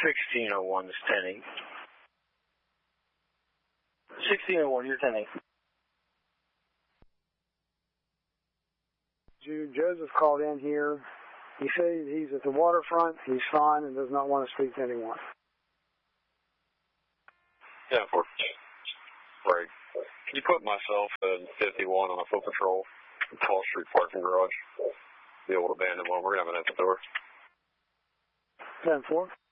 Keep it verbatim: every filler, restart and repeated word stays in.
sixteen oh one is ten eight. sixteen oh one, you're ten eight. Jude, Joseph called in here. He said he's at the waterfront, he's fine, and does not want to speak to anyone. Yeah, for right. Can you put myself and fifty-one on a foot patrol, Tall Street parking garage, the old abandoned one? We're going to have an at the door. ten four.